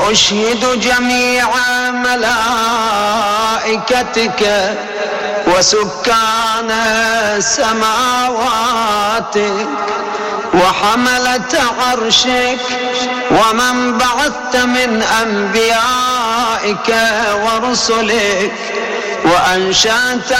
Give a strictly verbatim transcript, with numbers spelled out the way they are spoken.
وأشهد جميع ملائكتك وسكان سماواتك وحملة عرشك ومن بعثت من أنبيائك ورسلك وأنشأت